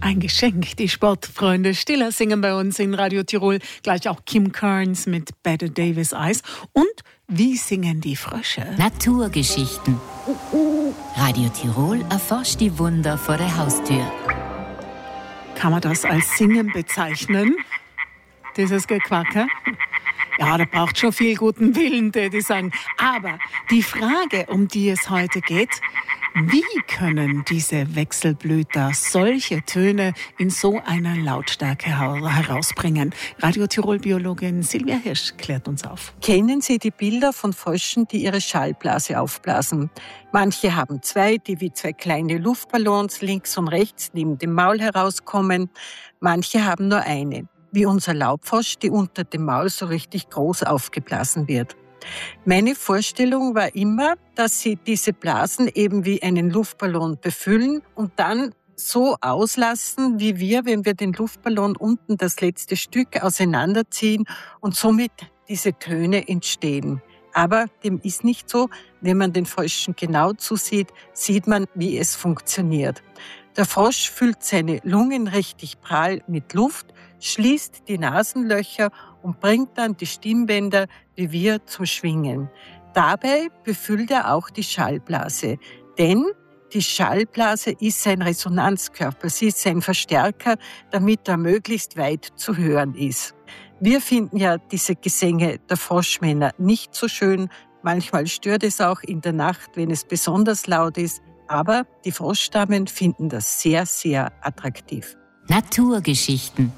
Ein Geschenk. Die Sportfreunde Stiller singen bei uns in Radio Tirol. Gleich auch Kim Carnes mit Bette Davis Eyes. Und wie singen die Frösche? Naturgeschichten. Radio Tirol erforscht die Wunder vor der Haustür. Kann man das als Singen bezeichnen? Dieses Gequacker? Ja, da braucht schon viel guten Willen, die sagen. Aber die Frage, um die es heute geht: Wie können diese Wechselblüter solche Töne in so einer Lautstärke herausbringen? Radio Tirol-Biologin Silvia Hirsch klärt uns auf. Kennen Sie die Bilder von Fröschen, die ihre Schallblase aufblasen? Manche haben zwei, die wie zwei kleine Luftballons links und rechts neben dem Maul herauskommen. Manche haben nur eine, wie unser Laubfrosch, die unter dem Maul so richtig groß aufgeblasen wird. Meine Vorstellung war immer, dass sie diese Blasen eben wie einen Luftballon befüllen und dann so auslassen, wie wir, wenn wir den Luftballon unten das letzte Stück auseinanderziehen und somit diese Töne entstehen. Aber dem ist nicht so. Wenn man den Fröschen genau zusieht, sieht man, wie es funktioniert. Der Frosch füllt seine Lungen richtig prall mit Luft, schließt die Nasenlöcher und bringt dann die Stimmbänder wie wir zum Schwingen. Dabei befüllt er auch die Schallblase, denn die Schallblase ist sein Resonanzkörper, sie ist sein Verstärker, damit er möglichst weit zu hören ist. Wir finden ja diese Gesänge der Froschmänner nicht so schön, manchmal stört es auch in der Nacht, wenn es besonders laut ist, aber die Froschdamen finden das sehr, sehr attraktiv. Naturgeschichten.